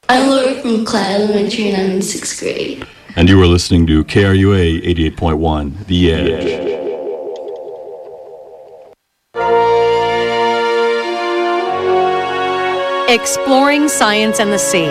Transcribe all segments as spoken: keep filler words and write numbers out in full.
I'm Laura from Clyde Elementary, and I'm in sixth grade. And you are listening to K R U A eighty-eight point one, The Edge. Exploring science and the sea.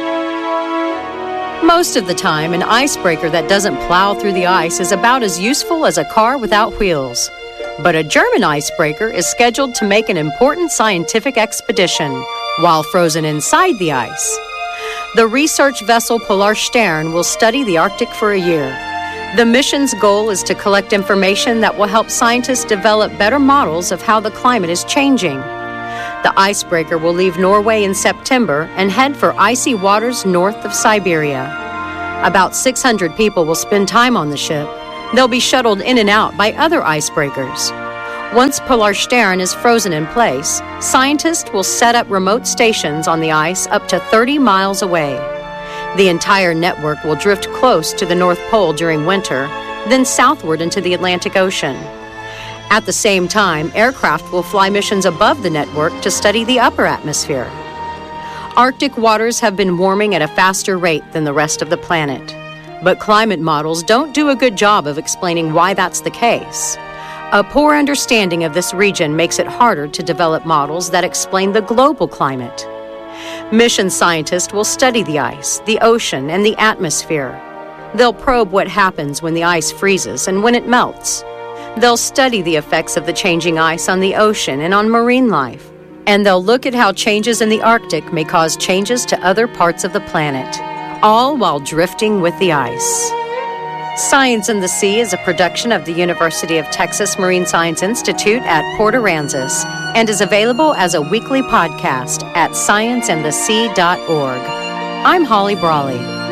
Most of the time, an icebreaker that doesn't plow through the ice is about as useful as a car without wheels. But a German icebreaker is scheduled to make an important scientific expedition while frozen inside the ice. The research vessel Polarstern will study the Arctic for a year. The mission's goal is to collect information that will help scientists develop better models of how the climate is changing. The icebreaker will leave Norway in September and head for icy waters north of Siberia. About six hundred people will spend time on the ship. They'll be shuttled in and out by other icebreakers. Once Polarstern is frozen in place, scientists will set up remote stations on the ice up to thirty miles away. The entire network will drift close to the North Pole during winter, then southward into the Atlantic Ocean. At the same time, aircraft will fly missions above the network to study the upper atmosphere. Arctic waters have been warming at a faster rate than the rest of the planet. But climate models don't do a good job of explaining why that's the case. A poor understanding of this region makes it harder to develop models that explain the global climate. Mission scientists will study the ice, the ocean, and the atmosphere. They'll probe what happens when the ice freezes and when it melts. They'll study the effects of the changing ice on the ocean and on marine life. And they'll look at how changes in the Arctic may cause changes to other parts of the planet, all while drifting with the ice. Science and the Sea is a production of the University of Texas Marine Science Institute at Port Aransas and is available as a weekly podcast at science and the sea dot org. I'm Holly Brawley.